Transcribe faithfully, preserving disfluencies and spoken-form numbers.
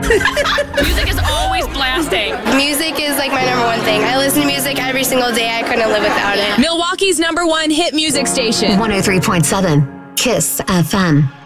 Music is always blasting. Music is like my number one thing. I listen to music every single day. I couldn't live without it. Milwaukee's number one hit music station. one oh three point seven KISS F M.